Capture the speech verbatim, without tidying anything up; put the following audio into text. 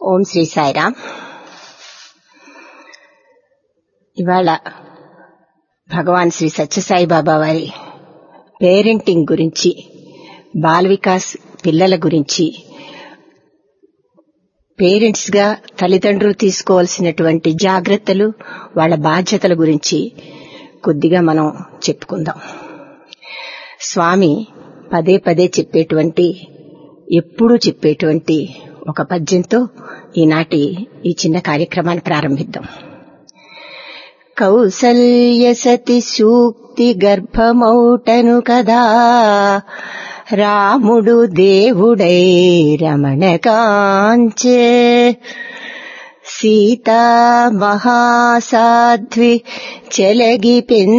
ఓం శ్రీ సాయిరామ్. ఇవాళ భగవాన్ శ్రీ సత్యసాయి బాబా వారి పేరెంటింగ్ గురించి, బాల వికాస్ పిల్లల గురించి, పేరెంట్స్ గా తల్లిదండ్రులు తీసుకోవాల్సినటువంటి జాగ్రత్తలు, వాళ్ళ బాధ్యతల గురించి కొద్దిగా మనం చెప్పుకుందాం. స్వామి పదే పదే చెప్పేటువంటి, ఎప్పుడూ చెప్పేటువంటి ఒక పద్యంతో ఈనాటి ఈ చిన్న కార్యక్రమాన్ని ప్రారంభిద్దాం. కౌసల్య సతి సూక్తి గర్భమౌటను కదా, రాముడు దేవుడై రమణకాంచే, సీతా మహాసాధ్వి చెలగి